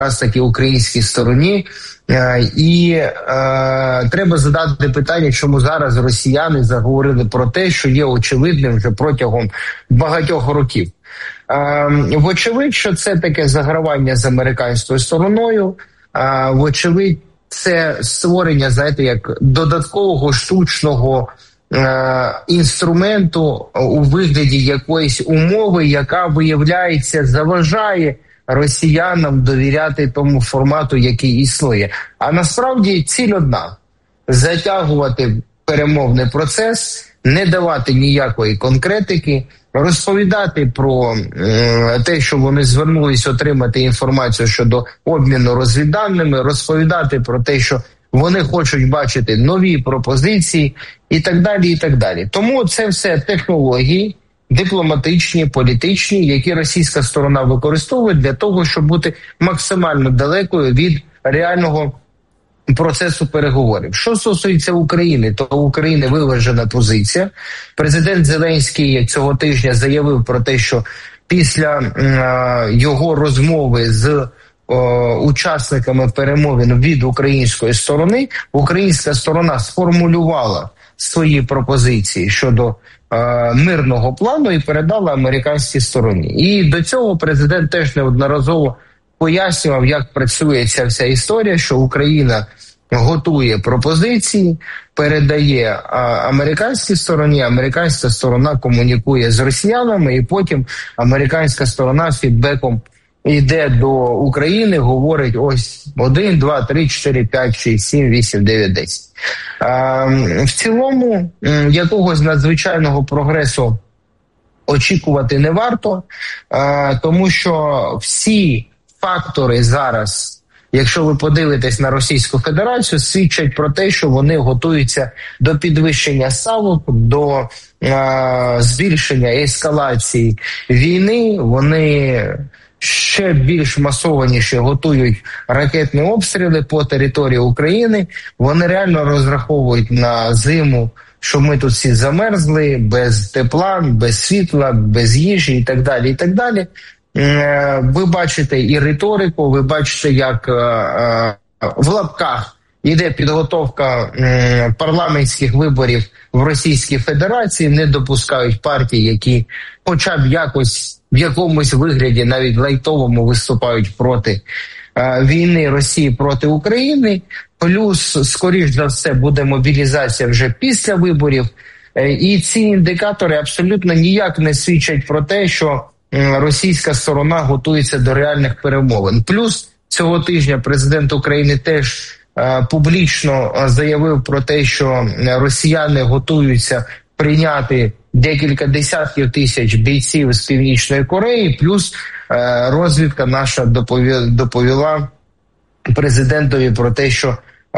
якраз таки українській стороні. І треба задати питання, чому зараз росіяни заговорили про те, що є очевидним вже протягом багатьох років. Вочевидь, що це таке загравання з американською стороною, вочевидь, це створення, знаєте, як додаткового штучного інструменту у вигляді якоїсь умови, яка, виявляється, заважає росіянам довіряти тому формату, який існує. А насправді ціль одна – затягувати перемовний процес, не давати ніякої конкретики, розповідати про те, що вони звернулись отримати інформацію щодо обміну розвідданими, розповідати про те, що вони хочуть бачити нові пропозиції і так далі, і так далі. Тому це все технології, дипломатичні, політичні, які російська сторона використовує для того, щоб бути максимально далекою від реального процесу переговорів. Що стосується України, то у України виважена позиція. Президент Зеленський цього тижня заявив про те, що після його розмови з учасниками перемовин від української сторони, українська сторона сформулювала свої пропозиції щодо мирного плану і передала американській стороні. І до цього президент теж неодноразово пояснював, як працює ця вся історія, що Україна готує пропозиції, передає американській стороні, американська сторона комунікує з росіянами, і потім американська сторона фідбеком йде до України, говорить ось 1, 2, 3, 4, 5, 6, 7, 8, 9, 10. В цілому якогось надзвичайного прогресу очікувати не варто, тому що всі фактори зараз, якщо ви подивитесь на Російську Федерацію, свідчать про те, що вони готуються до підвищення ставок, до збільшення ескалації війни. Вони ще більш масованіше готують ракетні обстріли по території України. Вони реально розраховують на зиму, що ми тут всі замерзли, без тепла, без світла, без їжі і так далі, і так далі. Ви бачите і риторику, ви бачите, як в лапках іде підготовка парламентських виборів в Російській Федерації, не допускають партії, які хоча б якось в якомусь вигляді, навіть лайтовому, виступають проти війни Росії проти України. Плюс, скоріш за все, буде мобілізація вже після виборів. І ці індикатори абсолютно ніяк не свідчать про те, що російська сторона готується до реальних перемовин. Плюс цього тижня президент України теж публічно заявив про те, що росіяни готуються прийняти декілька десятків тисяч бійців з Північної Кореї, плюс розвідка наша доповіла президентові про те, що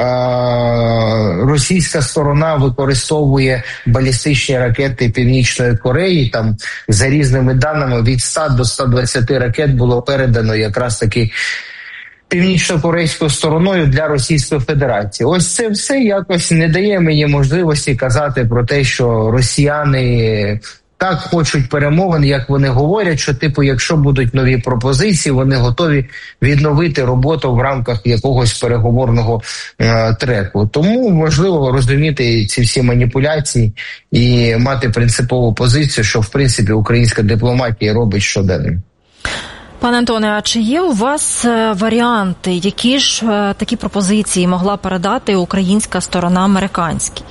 російська сторона використовує балістичні ракети Північної Кореї. Там за різними даними від 100 до 120 ракет було передано якраз таки північно-корейською стороною для Російської Федерації. Ось це все якось не дає мені можливості казати про те, що росіяни так хочуть перемовин, як вони говорять, що типу, якщо будуть нові пропозиції, вони готові відновити роботу в рамках якогось переговорного треку. Тому важливо розуміти ці всі маніпуляції і мати принципову позицію, що в принципі українська дипломатія робить щоденно. Пане Антоне, а чи є у вас варіанти, які ж такі пропозиції могла передати українська сторона американській?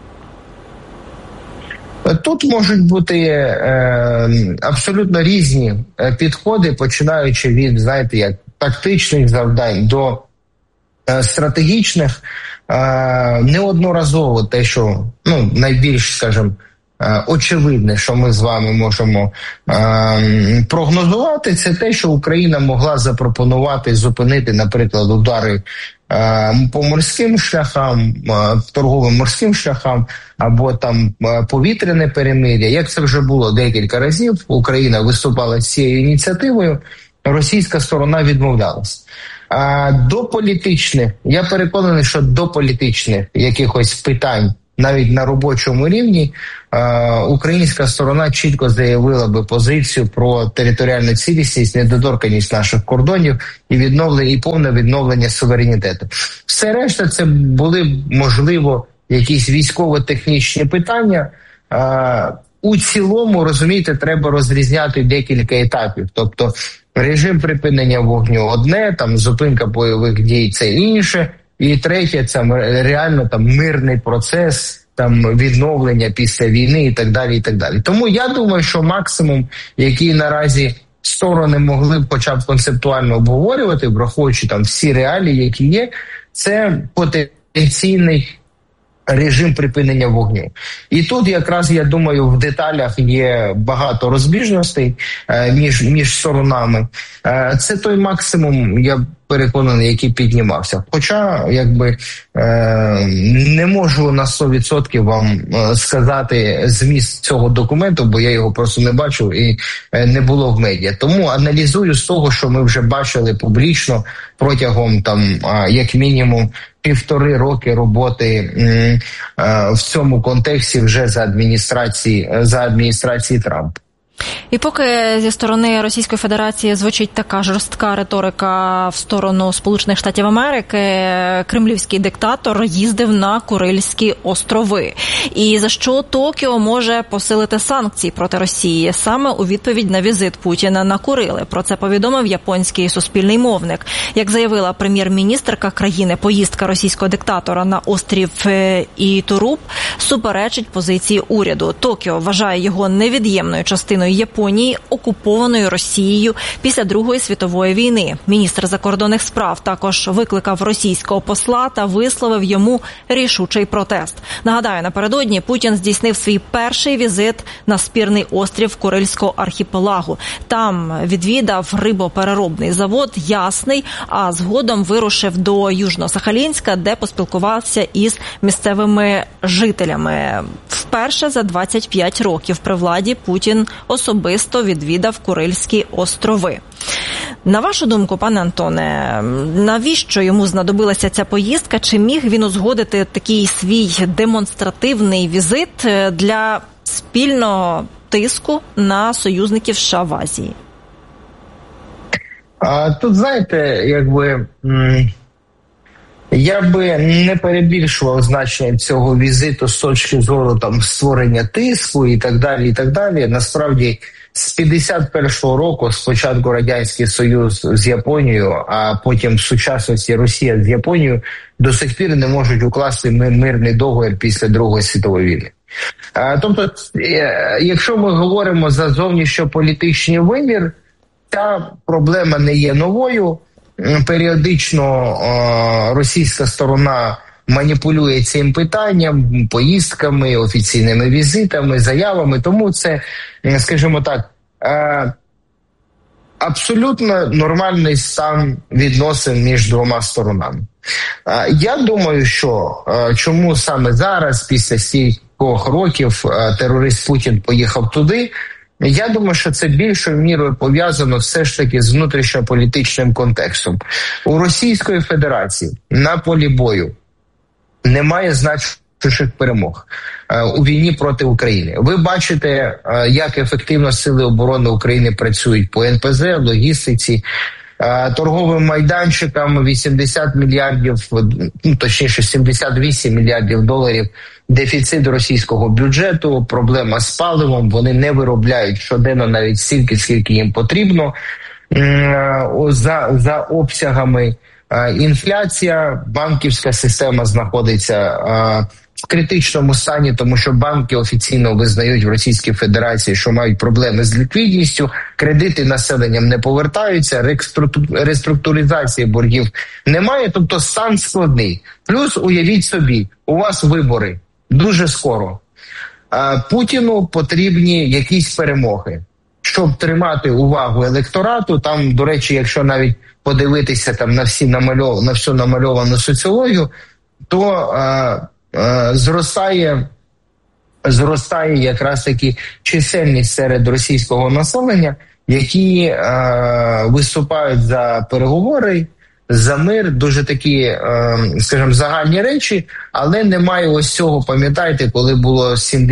Тут можуть бути абсолютно різні підходи, починаючи від, знаєте, як тактичних завдань до стратегічних. Неодноразово те, що найбільш, скажімо, очевидне, що ми з вами можемо прогнозувати, це те, що Україна могла запропонувати зупинити, наприклад, удари по морським шляхам, торговим морським шляхам, або там повітряне перемир'я. Як це вже було декілька разів, Україна виступала з цією ініціативою, російська сторона відмовлялась. До політичних, я переконаний, що до політичних якихось питань навіть на робочому рівні, українська сторона чітко заявила би позицію про територіальну цілісність, недоторканність наших кордонів і повне відновлення суверенітету. Все решта це були, можливо, якісь військово-технічні питання. У цілому, розумієте, треба розрізняти декілька етапів. Тобто режим припинення вогню одне, там зупинка бойових дій це інше, і третє це реально там мирний процес, там відновлення після війни і так далі, і так далі. Тому я думаю, що максимум, який наразі сторони могли б хоча б концептуально обговорювати, враховуючи там всі реалії, які є, це потенційний режим припинення вогню. І тут якраз, я думаю, в деталях є багато розбіжностей між сторонами. Це той максимум, я переконаний, який піднімався. Хоча, не можу на 100% вам сказати зміст цього документу, бо я його просто не бачив і не було в медіа. Тому аналізую з того, що ми вже бачили публічно протягом як мінімум 1,5 роки роботи в цьому контексті вже за адміністрації Трампа. І поки зі сторони Російської Федерації звучить така жорстка риторика в сторону Сполучених Штатів Америки, кремлівський диктатор їздив на Курильські острови. І за що Токіо може посилити санкції проти Росії саме у відповідь на візит Путіна на Курили. Про це повідомив японський суспільний мовник. Як заявила прем'єр-міністерка країни, поїздка російського диктатора на острів Ітуруб суперечить позиції уряду. Токіо вважає його невід'ємною частиною Японії, окупованою Росією після Другої світової війни. Міністр закордонних справ також викликав російського посла та висловив йому рішучий протест. Нагадаю, напередодні Путін здійснив свій перший візит на спірний острів Курильського архіпелагу. Там відвідав рибопереробний завод «Ясний», а згодом вирушив до Южно-Сахалінська, де поспілкувався із місцевими жителями. Вперше за 25 років при владі Путін особисто відвідав Курильські острови. На вашу думку, пане Антоне, навіщо йому знадобилася ця поїздка? Чи міг він узгодити такий свій демонстративний візит для спільного тиску на союзників США в Азії? Тут, знаєте, я би не перебільшував значення цього візиту з точки зору створення тиску і так далі, і так далі. Насправді, з 51-го року спочатку Радянський Союз з Японією, а потім в сучасності Росія з Японією до сих пір не можуть укласти мирний договір після Другої світової війни. Тобто, якщо ми говоримо за зовнішньополітичний вимір, ця проблема не є новою. Періодично російська сторона маніпулює цим питанням, поїздками, офіційними візитами, заявами. Тому це, скажімо так, абсолютно нормальний стан відносин між двома сторонами. Я думаю, що чому саме зараз, після стількох років, терорист Путін поїхав туди, я думаю, що це більшою мірою пов'язано все ж таки з внутрішньополітичним контекстом. У Російської Федерації на полі бою немає значущих перемог у війні проти України. Ви бачите, як ефективно Сили оборони України працюють по НПЗ, логістиці, торговим майданчикам 80 мільярдів, точніше 78 мільярдів доларів дефіцит російського бюджету, проблема з паливом, вони не виробляють щоденно навіть стільки, скільки їм потрібно за обсягами. Інфляція, банківська система знаходиться в критичному стані, тому що банки офіційно визнають в Російській Федерації, що мають проблеми з ліквідністю, кредити населенням не повертаються, реструктуризації боргів немає, тобто стан складний. Плюс, уявіть собі, у вас вибори дуже скоро. Путіну потрібні якісь перемоги, щоб тримати увагу електорату. Там, до речі, якщо навіть подивитися на всю намальовану соціологію, то зростає якраз таки чисельність серед російського населення, які виступають за переговори, за мир, дуже такі, скажімо, загальні речі, але немає ось цього, пам'ятаєте, коли було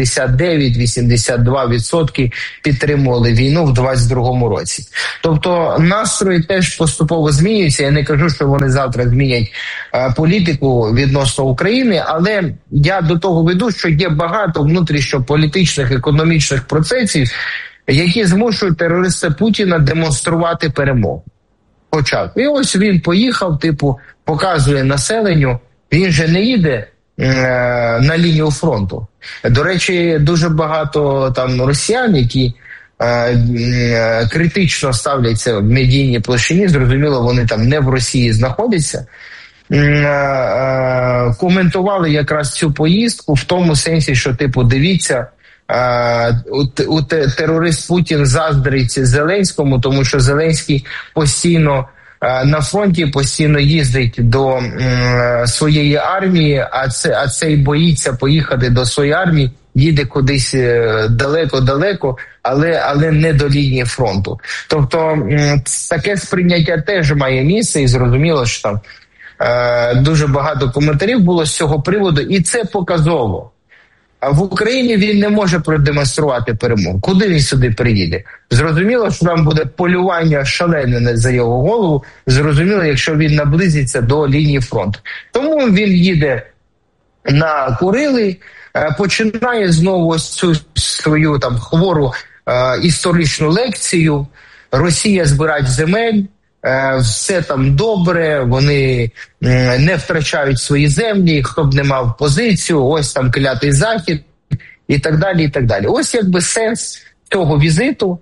79-82% підтримували війну в 22-му році. Тобто настрої теж поступово змінюються. Я не кажу, що вони завтра змінять політику відносно України, але я до того веду, що є багато внутрішньополітичних, економічних процесів, які змушують терориста Путіна демонструвати перемогу. Початку. І ось він поїхав, показує населенню, він же не їде на лінію фронту. До речі, дуже багато там росіян, які критично ставляться в медійній площині, зрозуміло, вони там не в Росії знаходяться, коментували якраз цю поїздку в тому сенсі, що, дивіться, терорист Путін заздрить Зеленському, тому що Зеленський постійно на фронті, постійно їздить до своєї армії, а цей боїться поїхати до своєї армії, їде кудись далеко-далеко, але не до лінії фронту. Тобто таке сприйняття теж має місце, і зрозуміло, що там дуже багато коментарів було з цього приводу, і це показово. А в Україні він не може продемонструвати перемогу. Куди він сюди приїде? Зрозуміло, що там буде полювання шалене за його голову. Зрозуміло, якщо він наблизиться до лінії фронту. Тому він їде на Курили, починає знову ось цю свою там хвору історичну лекцію. Росія збирає земель, все там добре, вони не втрачають свої землі, хто б не мав позицію, ось там клятий Захід і так далі, і так далі. Ось якби сенс цього візиту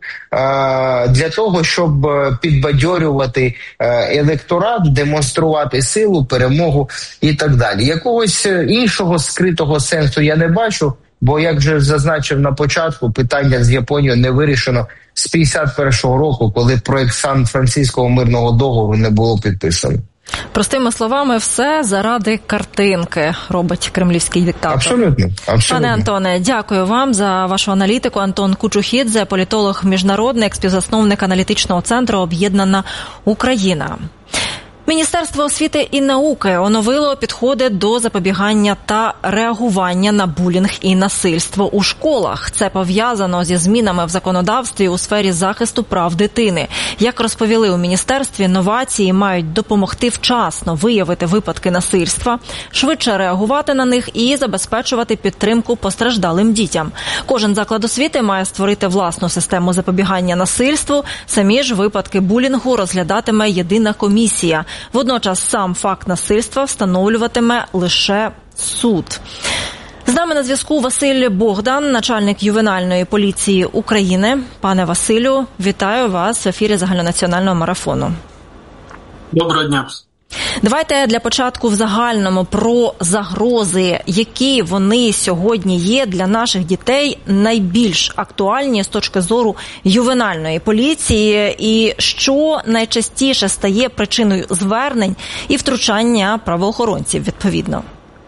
для того, щоб підбадьорювати електорат, демонструвати силу, перемогу і так далі. Якогось іншого скритого сенсу я не бачу, бо, як вже зазначив на початку, питання з Японією не вирішено з 51-го року, коли проект Сан-Франциського мирного договору не було підписано. Простими словами, все заради картинки робить кремлівський диктатор. Абсолютно. Пане Антоне, дякую вам за вашу аналітику. Антон Кучухідзе, політолог міжнародник, співзасновник аналітичного центру «Об'єднана Україна». Міністерство освіти і науки оновило підходи до запобігання та реагування на булінг і насильство у школах. Це пов'язано зі змінами в законодавстві у сфері захисту прав дитини. Як розповіли у міністерстві, новації мають допомогти вчасно виявити випадки насильства, швидше реагувати на них і забезпечувати підтримку постраждалим дітям. Кожен заклад освіти має створити власну систему запобігання насильству. Самі ж випадки булінгу розглядатиме єдина комісія. Водночас сам факт насильства встановлюватиме лише суд. З нами на зв'язку Василь Богдан, начальник ювенальної поліції України. Пане Василю, вітаю вас в ефірі загальнонаціонального марафону. Доброго дня. Давайте для початку в загальному про загрози, які вони сьогодні є для наших дітей найбільш актуальні з точки зору ювенальної поліції, і що найчастіше стає причиною звернень і втручання правоохоронців відповідно.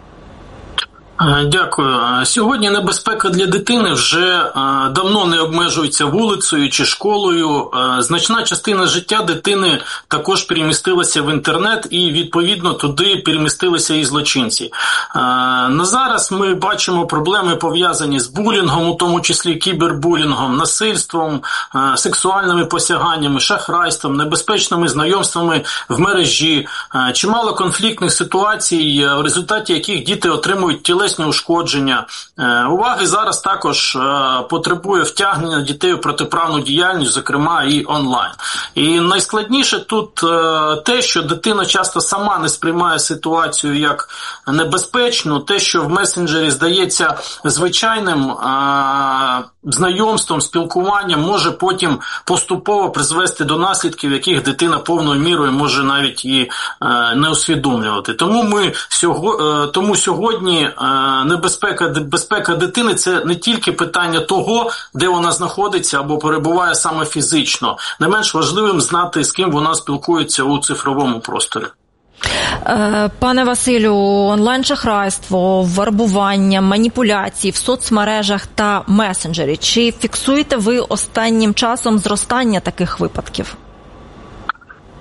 Дякую. Сьогодні небезпека для дитини вже давно не обмежується вулицею чи школою. Значна частина життя дитини також перемістилася в інтернет і, відповідно, туди перемістилися і злочинці. На зараз ми бачимо проблеми, пов'язані з булінгом, у тому числі кібербулінгом, насильством, сексуальними посяганнями, шахрайством, небезпечними знайомствами в мережі, чимало конфліктних ситуацій, в результаті яких діти отримують тілесні ушкодження. Уваги зараз також потребує втягнення дітей у протиправну діяльність, зокрема і онлайн. І найскладніше тут те, що дитина часто сама не сприймає ситуацію як небезпечну, те, що в месенджері здається звичайним знайомством, спілкуванням, може потім поступово призвести до наслідків, яких дитина повною мірою може навіть і не усвідомлювати. Тому сьогодні безпека дитини – це не тільки питання того, де вона знаходиться або перебуває саме фізично. Не менш важливим знати, з ким вона спілкується у цифровому просторі. Пане Василю, онлайн-шахрайство, вербування, маніпуляції в соцмережах та месенджері. Чи фіксуєте ви останнім часом зростання таких випадків?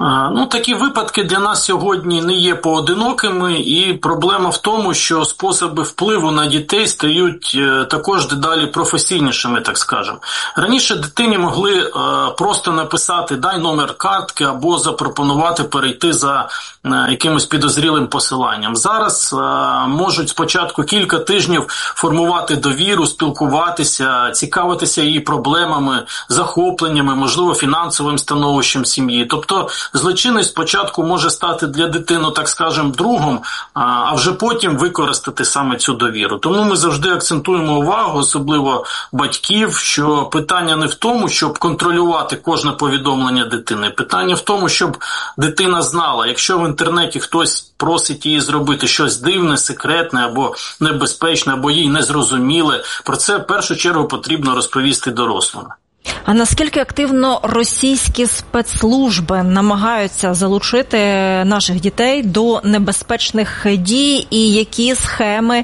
Такі випадки для нас сьогодні не є поодинокими, і проблема в тому, що способи впливу на дітей стають також дедалі професійнішими, так скажемо. Раніше дитині могли просто написати «дай номер картки» або запропонувати перейти за якимось підозрілим посиланням. Зараз можуть спочатку кілька тижнів формувати довіру, спілкуватися, цікавитися її проблемами, захопленнями, можливо, фінансовим становищем сім'ї. Тобто злочинець спочатку може стати для дитини, так скажемо, другом, а вже потім використати саме цю довіру. Тому ми завжди акцентуємо увагу, особливо батьків, що питання не в тому, щоб контролювати кожне повідомлення дитини. Питання в тому, щоб дитина знала, якщо в інтернеті хтось просить її зробити щось дивне, секретне або небезпечне, або їй незрозуміле, про це в першу чергу потрібно розповісти дорослим. А наскільки активно російські спецслужби намагаються залучити наших дітей до небезпечних дій і які схеми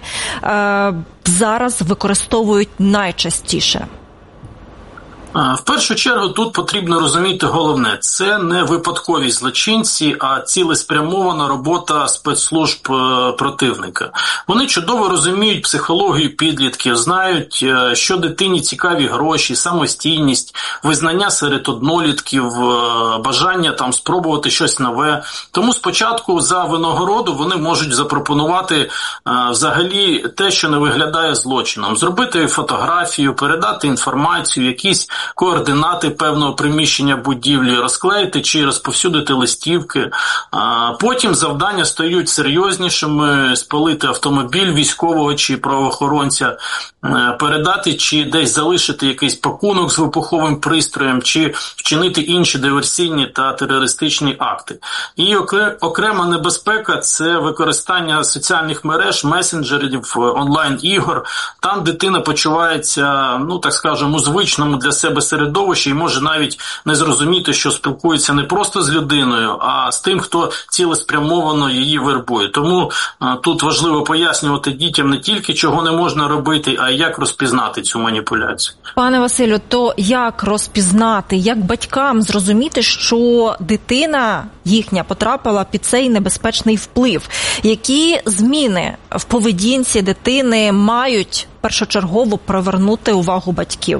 зараз використовують найчастіше? В першу чергу тут потрібно розуміти головне – це не випадкові злочинці, а цілеспрямована робота спецслужб противника. Вони чудово розуміють психологію підлітків, знають, що дитині цікаві гроші, самостійність, визнання серед однолітків, бажання спробувати щось нове. Тому спочатку за винагороду вони можуть запропонувати взагалі те, що не виглядає злочином. Зробити фотографію, передати інформацію, якісь координати певного приміщення будівлі, розклеїти чи розповсюдити листівки. Потім завдання стають серйознішими: спалити автомобіль військового чи правоохоронця, передати чи десь залишити якийсь пакунок з вибуховим пристроєм, чи вчинити інші диверсійні та терористичні акти. І окрема небезпека – це використання соціальних мереж, месенджерів, онлайн-ігор. Там дитина почувається, так скажемо, у звичному для себе середовищі і може навіть не зрозуміти, що спілкується не просто з людиною, а з тим, хто цілеспрямовано її вербує. Тому тут важливо пояснювати дітям не тільки, чого не можна робити, а й як розпізнати цю маніпуляцію. Пане Василю, то як розпізнати, як батькам зрозуміти, що дитина їхня потрапила під цей небезпечний вплив? Які зміни в поведінці дитини мають першочергово привернути увагу батьків?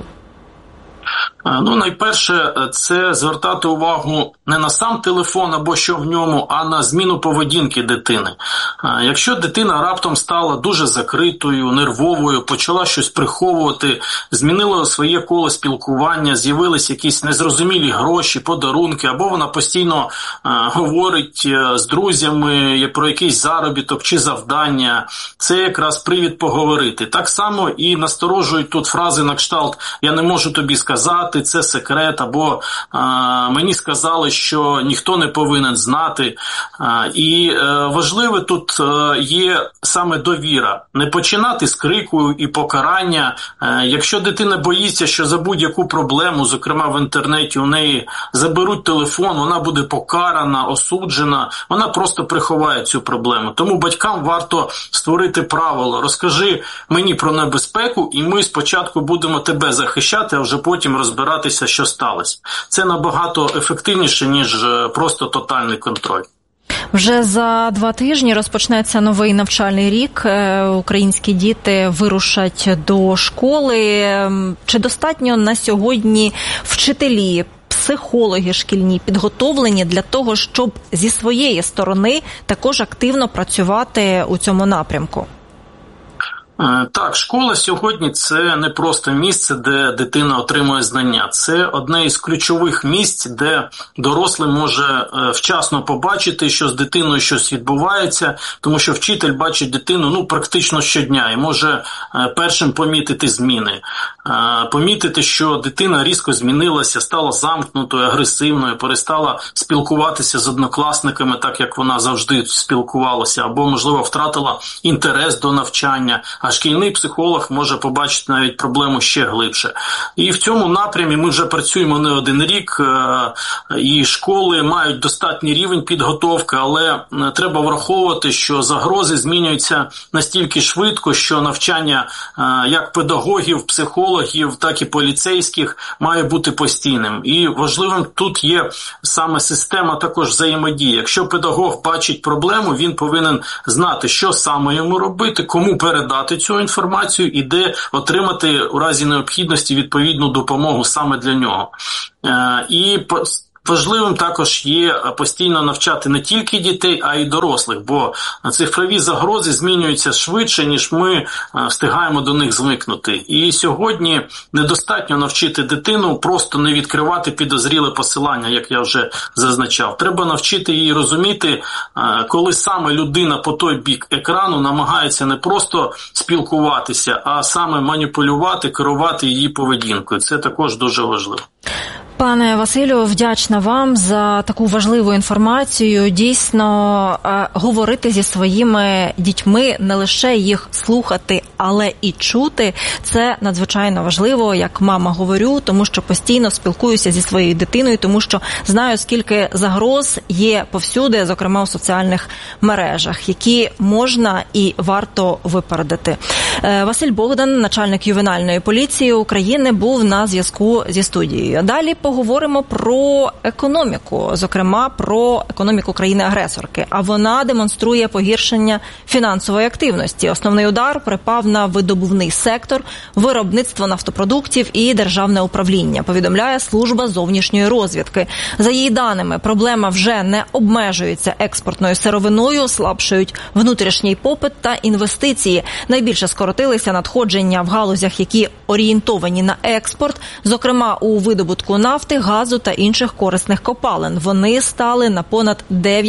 Найперше, це звертати увагу не на сам телефон або що в ньому, а на зміну поведінки дитини. Якщо дитина раптом стала дуже закритою, нервовою, почала щось приховувати, змінила своє коло спілкування, з'явились якісь незрозумілі гроші, подарунки, або вона постійно говорить з друзями про якийсь заробіток чи завдання, це якраз привід поговорити. Так само і насторожують тут фрази на кшталт «я не можу тобі сказати», «це секрет», або «мені сказали, що ніхто не повинен знати». І важливе тут є саме довіра. Не починати з крику і покарання. Якщо дитина боїться, що за будь-яку проблему, зокрема в інтернеті, у неї заберуть телефон, вона буде покарана, осуджена, вона просто приховає цю проблему. Тому батькам варто створити правило: розкажи мені про небезпеку, і ми спочатку будемо тебе захищати, а вже потім розбиратися, що сталося. Це набагато ефективніше, ніж просто тотальний контроль. Вже за 2 тижні розпочнеться новий навчальний рік. Українські діти вирушать до школи. Чи достатньо на сьогодні вчителі, психологи шкільні підготовлені для того, щоб зі своєї сторони також активно працювати у цьому напрямку? Так, школа сьогодні – це не просто місце, де дитина отримує знання. Це одне із ключових місць, де дорослий може вчасно побачити, що з дитиною щось відбувається, тому що вчитель бачить дитину практично щодня і може першим помітити зміни. Помітити, що дитина різко змінилася, стала замкнутою, агресивною, перестала спілкуватися з однокласниками так, як вона завжди спілкувалася, або, можливо, втратила інтерес до навчання, а шкільний психолог може побачити навіть проблему ще глибше. І в цьому напрямі ми вже працюємо не один рік, і школи мають достатній рівень підготовки, але треба враховувати, що загрози змінюються настільки швидко, що навчання як педагогів, психологів, так і поліцейських має бути постійним. І важливим тут є саме система також взаємодії. Якщо педагог бачить проблему, він повинен знати, що саме йому робити, кому передати цю інформацію і де отримати у разі необхідності відповідну допомогу саме для нього. І важливим також є постійно навчати не тільки дітей, а й дорослих, бо цифрові загрози змінюються швидше, ніж ми встигаємо до них звикнути. І сьогодні недостатньо навчити дитину просто не відкривати підозріле посилання, як я вже зазначав. Треба навчити її розуміти, коли саме людина по той бік екрану намагається не просто спілкуватися, а саме маніпулювати, керувати її поведінкою. Це також дуже важливо. Пане Василю, вдячна вам за таку важливу інформацію. Дійсно, говорити зі своїми дітьми, не лише їх слухати, але і чути – це надзвичайно важливо, як мама говорю, тому що постійно спілкуюся зі своєю дитиною, тому що знаю, скільки загроз є повсюди, зокрема у соціальних мережах, які можна і варто випередити. Василь Богдан, начальник ювенальної поліції України, був на зв'язку зі студією. Далі поговоримо про економіку, зокрема про економіку країни-агресорки. А вона демонструє погіршення фінансової активності. Основний удар припав на видобувний сектор, виробництво нафтопродуктів і державне управління, повідомляє служба зовнішньої розвідки. За її даними, проблема вже не обмежується експортною сировиною, слабшають внутрішній попит та інвестиції. Найбільше скоротилися надходження в галузях, які орієнтовані на експорт, зокрема у видобутку нафти, газу та інших корисних копалин. Вони стали на понад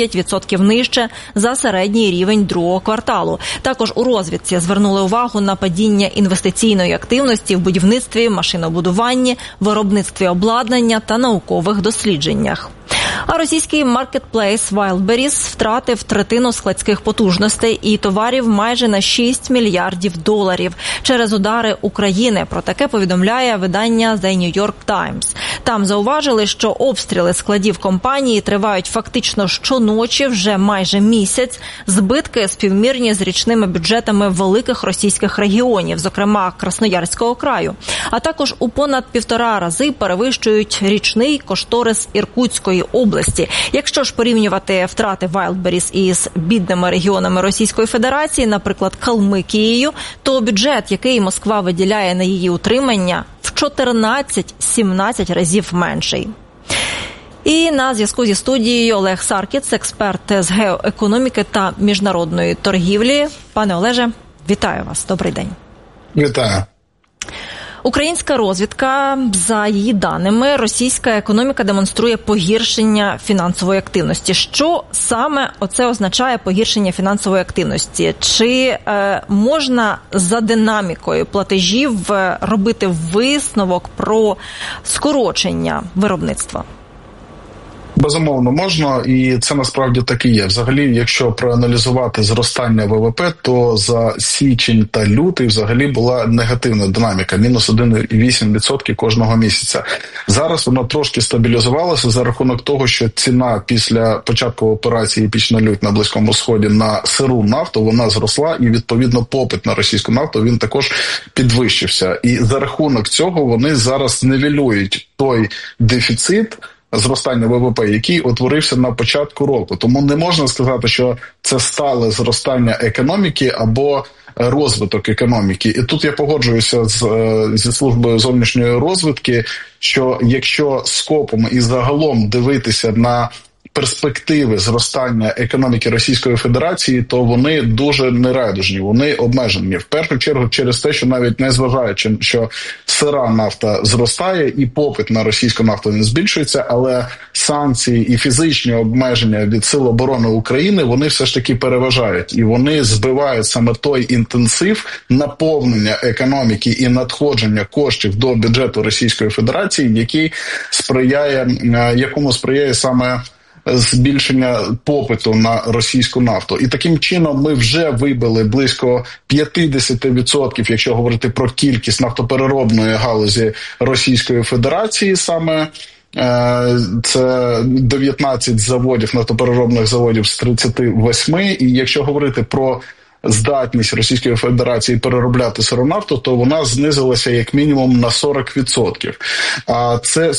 9% нижче за середній рівень другого кварталу. Також у розвідці звернули увагу на падіння інвестиційної активності в будівництві, машинобудуванні, виробництві обладнання та наукових дослідженнях. А російський маркетплейс Wildberries втратив третину складських потужностей і товарів майже на 6 мільярдів доларів через удари України. Про таке повідомляє видання The New York Times. Там зауважили, що обстріли складів компанії тривають фактично щоночі вже майже місяць. Збитки співмірні з річними бюджетами великих російських регіонів, зокрема Красноярського краю. А також у понад 1,5 рази перевищують річний кошторис Іркутської області. Якщо ж порівнювати втрати Wildberries із бідними регіонами Російської Федерації, наприклад, Калмикією, то бюджет, який Москва виділяє на її утримання, в 14-17 разів менший. І на зв'язку зі студією Олег Саркіц, експерт з геоекономіки та міжнародної торгівлі. Пане Олеже, вітаю вас. Добрий день. Вітаю. Українська розвідка, за її даними, російська економіка демонструє погіршення фінансової активності. Що саме оце означає погіршення фінансової активності? Чи можна за динамікою платежів робити висновок про скорочення виробництва? Безумовно, можна, і це насправді так і є. Взагалі, якщо проаналізувати зростання ВВП, то за січень та лютий взагалі була негативна динаміка, мінус 1,8% кожного місяця. Зараз воно трошки стабілізувалося за рахунок того, що ціна після початку операції «Піч на лють» на Близькому Сході на сиру нафту, вона зросла, і відповідно попит на російську нафту, він також підвищився. І за рахунок цього вони зараз нівелюють той дефіцит зростання ВВП, який утворився на початку року. Тому не можна сказати, що це стале зростання економіки або розвиток економіки. І тут я погоджуюся зі службою зовнішньої розвідки, що якщо скопом і загалом дивитися на перспективи зростання економіки Російської Федерації, то вони дуже нерадужні, вони обмежені. В першу чергу через те, що навіть не зважаючи, що сира нафта зростає і попит на російську нафту не збільшується, але санкції і фізичні обмеження від Сил оборони України, вони все ж таки переважають. І вони збивають саме той інтенсив наповнення економіки і надходження коштів до бюджету Російської Федерації, якому сприяє саме збільшення попиту на російську нафту. І таким чином ми вже вибили близько 50%, якщо говорити про кількість нафтопереробної галузі Російської Федерації, саме це 19 заводів, нафтопереробних заводів з 38. І якщо говорити про здатність Російської Федерації переробляти сиру нафту, то вона знизилася як мінімум на 40%. А це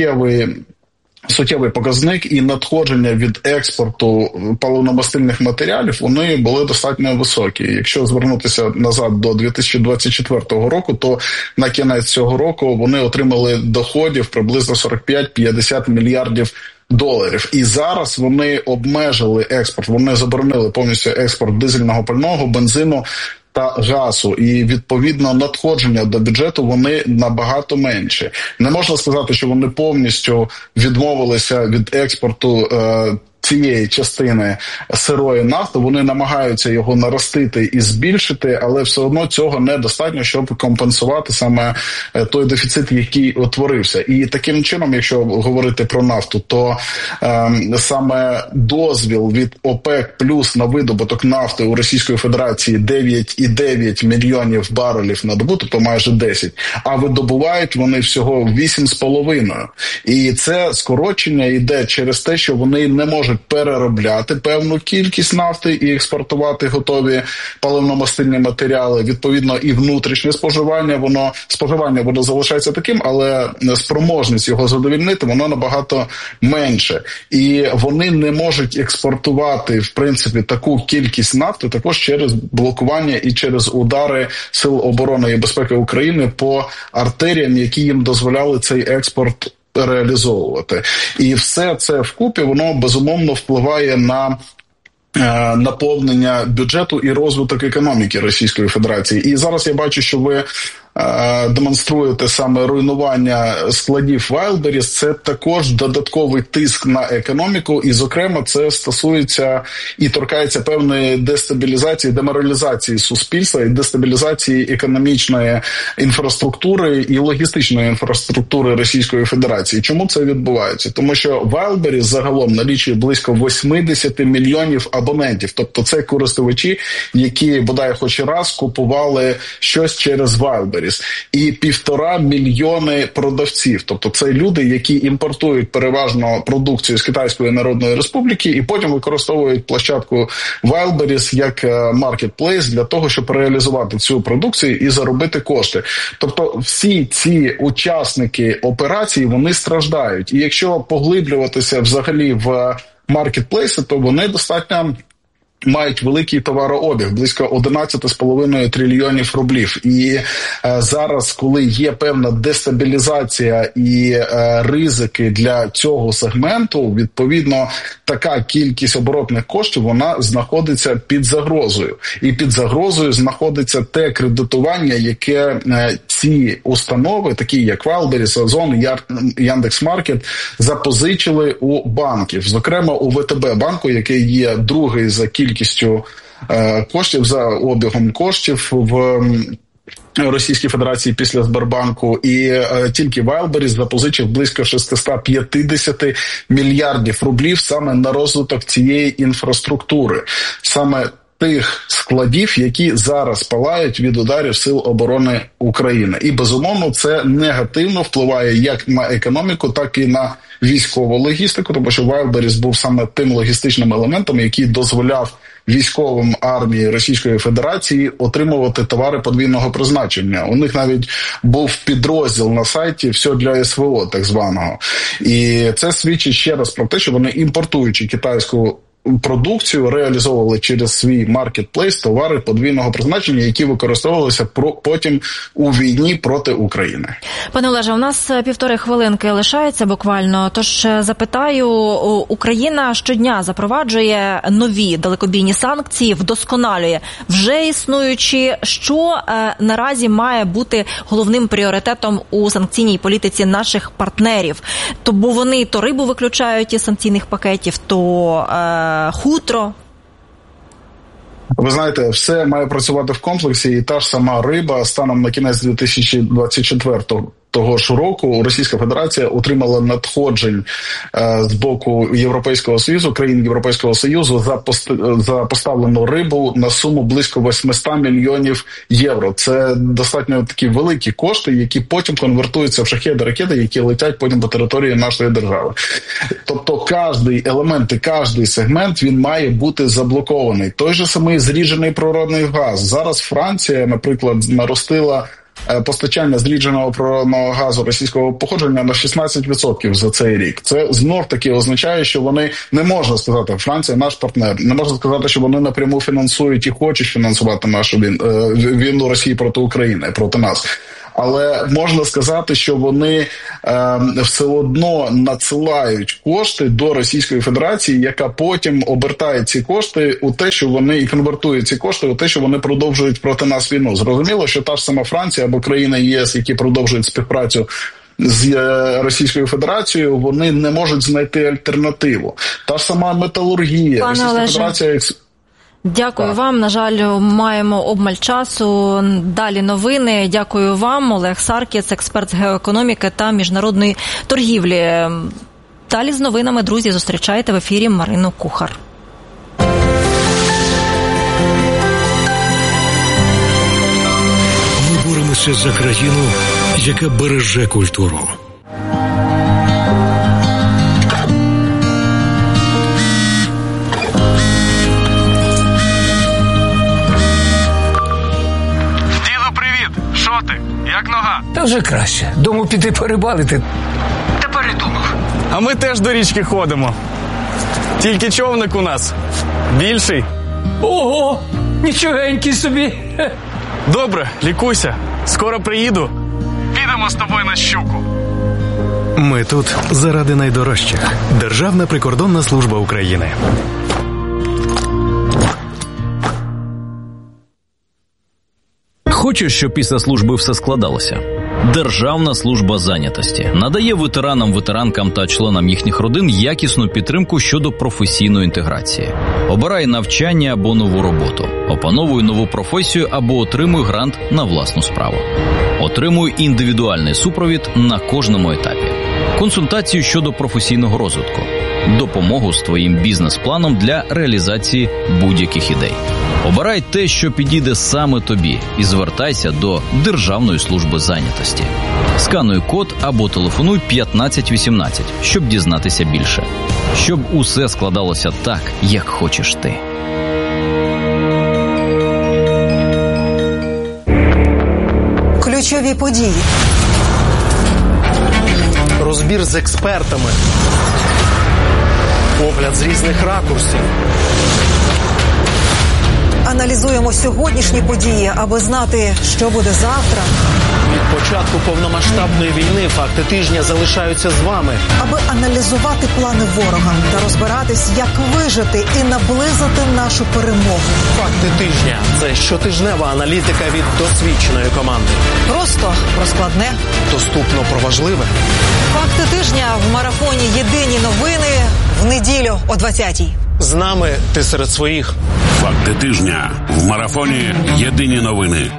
суттєвий показник, і надходження від експорту паливно-мастильних матеріалів, вони були достатньо високі. Якщо звернутися назад до 2024 року, то на кінець цього року вони отримали доходів приблизно 45-50 мільярдів доларів. І зараз вони обмежили експорт, вони заборонили повністю експорт дизельного пального, бензину та газу. І, відповідно, надходження до бюджету вони набагато менші. Не можна сказати, що вони повністю відмовилися від експорту цієї частини сирої нафти, вони намагаються його наростити і збільшити, але все одно цього недостатньо, щоб компенсувати саме той дефіцит, який утворився. І таким чином, якщо говорити про нафту, то саме дозвіл від ОПЕК плюс на видобуток нафти у Російської Федерації 9,9 мільйонів барелів на добу, тобто майже 10, а видобувають вони всього 8,5. І це скорочення йде через те, що вони не можуть переробляти певну кількість нафти і експортувати готові паливно-мастильні матеріали. Відповідно, і внутрішнє споживання, воно залишається таким, але спроможність його задовільнити, воно набагато менше. І вони не можуть експортувати, в принципі, таку кількість нафти також через блокування і через удари Сил оборони і безпеки України по артеріям, які їм дозволяли цей експорт реалізовувати. І все це вкупі, воно безумовно впливає на наповнення бюджету і розвиток економіки Російської Федерації. І зараз я бачу, що ви демонструєте саме руйнування складів Wildberries. Це також додатковий тиск на економіку, і, зокрема, це стосується і торкається певної дестабілізації, деморалізації суспільства і дестабілізації економічної інфраструктури і логістичної інфраструктури Російської Федерації. Чому це відбувається? Тому що Wildberries загалом налічує близько 80 мільйонів абонентів. Тобто це користувачі, які, бодай хоч раз, купували щось через Wildberries. І 1,5 мільйони продавців. Тобто це люди, які імпортують переважно продукцію з Китайської Народної Республіки і потім використовують площадку Wildberries як маркетплейс для того, щоб реалізувати цю продукцію і заробити кошти. Тобто всі ці учасники операції, вони страждають. І якщо поглиблюватися взагалі в маркетплейси, то вони достатньо мають великий товарообіг, близько 11,5 трильйонів рублів. І зараз, коли є певна дестабілізація і ризики для цього сегменту, відповідно, така кількість оборотних коштів, вона знаходиться під загрозою. І під загрозою знаходиться те кредитування, яке ці установи, такі як Wildberries, Озон, Яндекс.Маркет, запозичили у банків. Зокрема, у ВТБ банку, який є другий за кількістю коштів, за обігом коштів в Російській Федерації після Сбербанку, і тільки Wildberries запозичив близько 650 мільярдів рублів саме на розвиток цієї інфраструктури. Саме тих складів, які зараз палають від ударів Сил оборони України. І, безумовно, це негативно впливає як на економіку, так і на військову логістику, тому що Wildberries був саме тим логістичним елементом, який дозволяв військовим армії Російської Федерації отримувати товари подвійного призначення. У них навіть був підрозділ на сайті «Все для СВО», так званого. І це свідчить ще раз про те, що вони, імпортуючи китайську продукцію, реалізовували через свій маркетплейс товари подвійного призначення, які використовувалися потім у війні проти України. Пане Олеже, у нас 1,5 хвилинки лишається буквально, тож запитаю, Україна щодня запроваджує нові далекобійні санкції, вдосконалює вже існуючі. Що наразі має бути головним пріоритетом у санкційній політиці наших партнерів? Бо вони то рибу виключають із санкційних пакетів, то хутро. Ви знаєте, все має працювати в комплексі, і та ж сама риба станом на кінець 2024 того ж року Російська Федерація отримала надходжень з боку Європейського Союзу, країн Європейського Союзу за поставлену рибу на суму близько 800 мільйонів євро. Це достатньо такі великі кошти, які потім конвертуються в шахеди, ракети, які летять потім по території нашої держави. Тобто кожний елемент і кожний сегмент, він має бути заблокований. Той же самий зріджений природний газ. Зараз Франція, наприклад, наростила постачання зрідженого природного газу російського походження на 16% за цей рік. Це знов-таки означає, що вони, не можна сказати, Франція наш партнер, не можна сказати, що вони напряму фінансують і хочуть фінансувати нашу війну Росії проти України, проти нас. Але можна сказати, що вони все одно надсилають кошти до Російської Федерації, яка потім обертає ці кошти у те, що вони і конвертує ці кошти у те, що вони продовжують проти нас війну. Зрозуміло, що та ж сама Франція або країни ЄС, які продовжують співпрацю з Російською Федерацією, вони не можуть знайти альтернативу. Та ж сама металургія. Російська Федерація... Дякую вам. На жаль, маємо обмаль часу. Далі новини. Дякую вам. Олег Саркіс, експерт з геоекономіки та міжнародної торгівлі. Далі з новинами, друзі, зустрічайте в ефірі Марину Кухар. Ми боремося за країну, яка береже культуру. Як нога? Та вже краще. Думав піти порибалити. Та передумав. А ми теж до річки ходимо. Тільки човник у нас більший. Ого! Нічогенький собі. Добре, лікуйся. Скоро приїду. Підемо з тобою на щуку. Ми тут заради найдорожчих. Державна прикордонна служба України. Хочеш, щоб після служби все складалося? Державна служба зайнятості надає ветеранам, ветеранкам та членам їхніх родин якісну підтримку щодо професійної інтеграції. Обирай навчання або нову роботу, опановуй нову професію або отримуй грант на власну справу. Отримуй індивідуальний супровід на кожному етапі. Консультацію щодо професійного розвитку. Допомогу з твоїм бізнес-планом для реалізації будь-яких ідей. Обирай те, що підійде саме тобі, і звертайся до Державної служби зайнятості. Скануй код або телефонуй 1518, щоб дізнатися більше. Щоб усе складалося так, як хочеш ти. Ключові події. Розбір з експертами. Погляд з різних ракурсів. Аналізуємо сьогоднішні події, аби знати, що буде завтра. Від початку повномасштабної війни факти тижня залишаються з вами. Аби аналізувати плани ворога та розбиратись, як вижити і наблизити нашу перемогу. Факти тижня – це щотижнева аналітика від досвідченої команди. Просто про складне. Доступно про важливе. Факти тижня в марафоні «Єдині новини» в неділю о 20-й. З нами ти серед своїх. Факти тижня в марафоні «Єдині новини».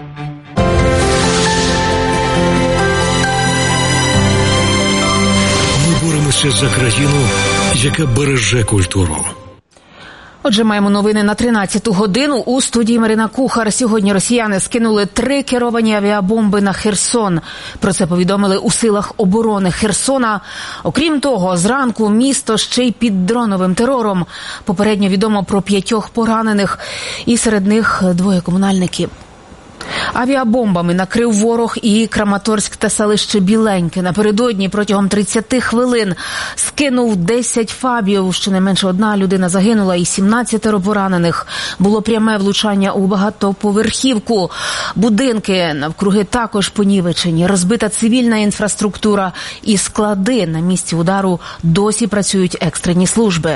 Ми боремося за країну, яка береже культуру. Отже, маємо новини на 13-ту годину. У студії Марина Кухар. Сьогодні росіяни скинули 3 керовані авіабомби на Херсон. Про це повідомили у силах оборони Херсона. Окрім того, зранку місто ще й під дроновим терором. Попередньо відомо про 5 поранених, і серед них 2 комунальників. Авіабомбами накрив ворог і Краматорськ та селище Біленьке. Напередодні протягом 30 хвилин скинув 10 фабів. Щонайменше 1 людина загинула і 17 поранених. Було пряме влучання у багатоповерхівку. Будинки навкруги також понівечені. Розбита цивільна інфраструктура і склади. На місці удару досі працюють екстрені служби.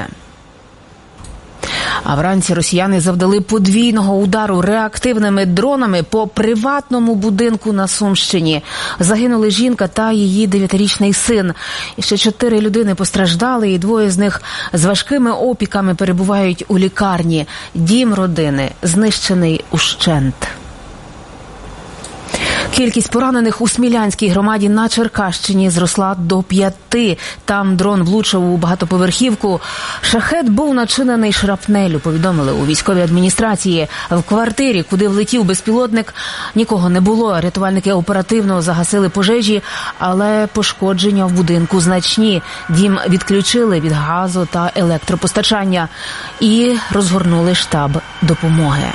А вранці росіяни завдали подвійного удару реактивними дронами по приватному будинку на Сумщині. Загинули жінка та її 9-річний син. І ще 4 людини постраждали, і 2 з них з важкими опіками перебувають у лікарні. Дім родини знищений ущент. Кількість поранених у Смілянській громаді на Черкащині зросла до 5. Там дрон влучив у багатоповерхівку. Шахед був начинений шрапнеллю, повідомили у військовій адміністрації. В квартирі, куди влетів безпілотник, нікого не було. Рятувальники оперативно загасили пожежі, але пошкодження в будинку значні. Дім відключили від газу та електропостачання і розгорнули штаб допомоги.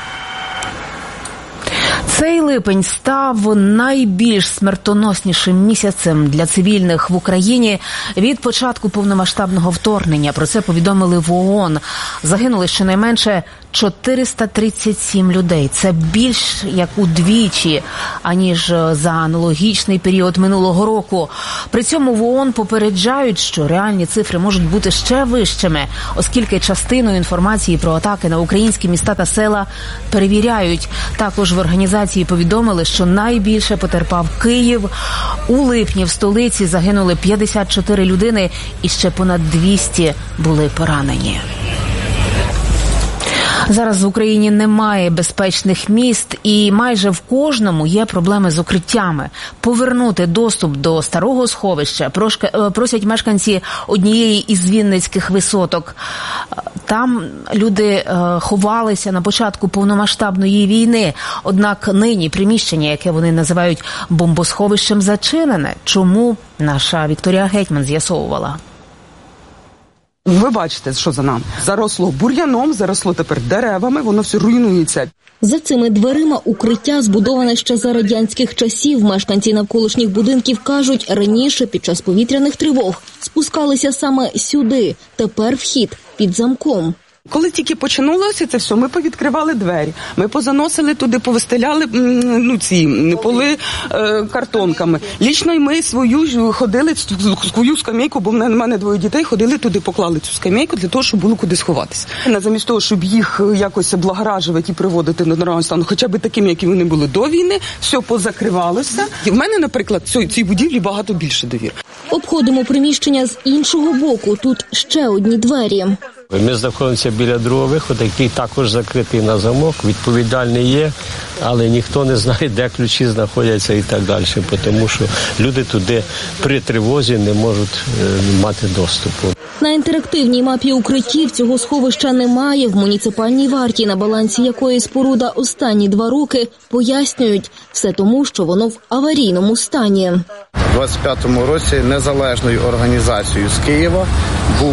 Цей липень став найбільш смертоноснішим місяцем для цивільних в Україні від початку повномасштабного вторгнення. Про це повідомили в ООН. Загинули щонайменше 437 людей. Це більш як удвічі, аніж за аналогічний період минулого року. При цьому в ООН попереджають, що реальні цифри можуть бути ще вищими, оскільки частину інформації про атаки на українські міста та села перевіряють. Також в організації повідомили, що найбільше потерпав Київ. У липні в столиці загинули 54 людини і ще понад 200 були поранені. Зараз в Україні немає безпечних міст і майже в кожному є проблеми з укриттями. Повернути доступ до старого сховища просять мешканці однієї із вінницьких висоток. Там люди ховалися на початку повномасштабної війни. Однак нині приміщення, яке вони називають бомбосховищем, зачинене. Чому? Наша Вікторія Гетьман з'ясовувала. Ви бачите, що за нами. Заросло бур'яном, заросло тепер деревами, воно все руйнується. За цими дверима укриття, збудоване ще за радянських часів. Мешканці навколишніх будинків кажуть, раніше під час повітряних тривог спускалися саме сюди. Тепер вхід під замком. Коли тільки починалося це все, ми повідкривали двері, ми позаносили туди, повистеляли ці поли картонками. Лічно й ми ходили свою скамейку, бо в мене 2 дітей, ходили туди, поклали цю скамейку для того, щоб було куди сховатися. Замість того, щоб їх якось облагоражувати і приводити до нормального стану, хоча б такими, які вони були до війни, все позакривалося. І в мене, наприклад, цій будівлі багато більше довір. Обходимо приміщення з іншого боку. Тут ще одні двері. Ми знаходимося біля другого виходу, який також закритий на замок, відповідальний є, але ніхто не знає, де ключі знаходяться і так далі, тому що люди туди при тривозі не можуть мати доступу. На інтерактивній мапі укриттів цього сховища немає. В муніципальній варті, на балансі якої споруда останні 2 роки, пояснюють, все тому, що воно в аварійному стані. У 25-му році незалежною організацією з Києва був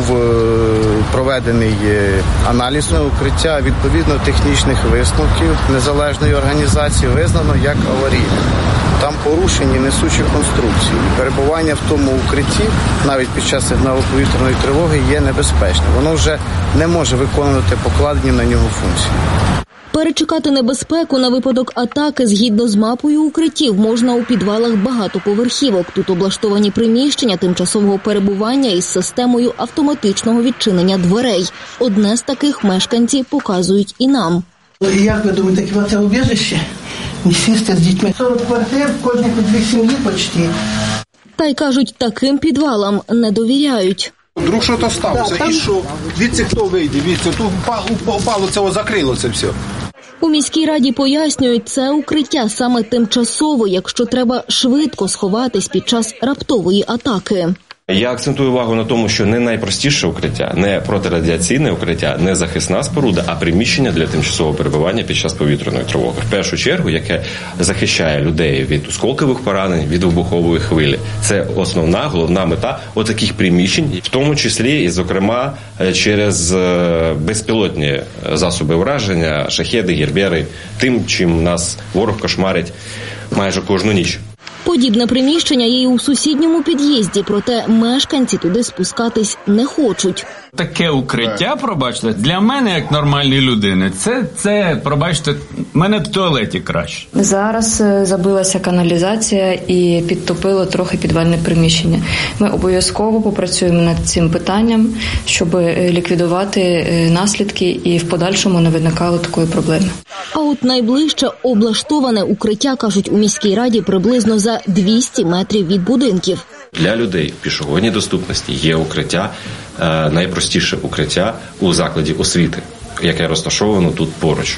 проведений аналіз на укриття. Відповідно технічних висновків незалежної організації визнано як аварійне. Там порушені несучі конструкції. Перебування в тому укритті, навіть під час сигналу повітряної тривоги, є небезпечним. Воно вже не може виконувати покладені на нього функції. Перечекати небезпеку на випадок атаки згідно з мапою укриттів можна у підвалах багатоповерхівок. Тут облаштовані приміщення тимчасового перебування із системою автоматичного відчинення дверей. Одне з таких мешканці показують і нам. Як ви думаєте, хіба це убіжище? Не сісти з дітьми. 40 квартир, в кожній по 2 сім'ї почти. Та й кажуть, таким підвалам не довіряють. Вдруг щось сталося, і що? Звідси хто вийде? Звідси тут упало, це закрило це все. У міській раді пояснюють, це укриття саме тимчасово, якщо треба швидко сховатись під час раптової атаки. Я акцентую увагу на тому, що не найпростіше укриття, не протирадіаційне укриття, не захисна споруда, а приміщення для тимчасового перебування під час повітряної тривоги. В першу чергу, яке захищає людей від осколкових поранень, від вибухової хвилі. Це основна, головна мета отаких приміщень, в тому числі і, зокрема, через безпілотні засоби враження, шахеди, гербери, тим, чим нас ворог кошмарить майже кожну ніч. Подібне приміщення є і у сусідньому під'їзді, проте мешканці туди спускатись не хочуть. Таке укриття, пробачте, для мене, як нормальної людини, це пробачте, мене в туалеті краще. Зараз забилася каналізація і підтопило трохи підвальне приміщення. Ми обов'язково попрацюємо над цим питанням, щоб ліквідувати наслідки і в подальшому не виникало такої проблеми. А от найближче облаштоване укриття, кажуть у міській раді, приблизно за 200 метрів від будинків. Для людей в пішохідній доступності є укриття, найпростіше укриття у закладі освіти, яке розташовано тут поруч.